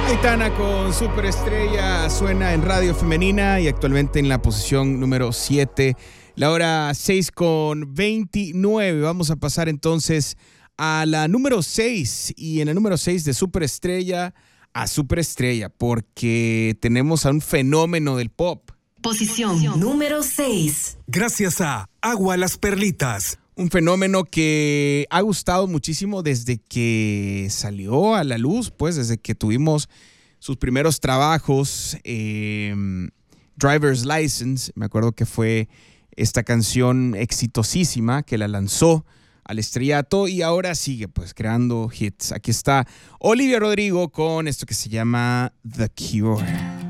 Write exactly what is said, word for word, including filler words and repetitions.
Aitana con Superestrella suena en Radio Femenina y actualmente en la posición número siete. La hora seis con veintinueve. Vamos a pasar entonces a la número seis. Y en la número seis de Superestrella a Superestrella, porque tenemos a un fenómeno del pop. Posición número seis. Gracias a Agua Las Perlitas. Un fenómeno que ha gustado muchísimo desde que salió a la luz, pues desde que tuvimos sus primeros trabajos, eh, Driver's License. Me acuerdo que fue esta canción exitosísima que la lanzó al estrellato y ahora sigue pues creando hits. Aquí está Olivia Rodrigo con esto que se llama The Cure.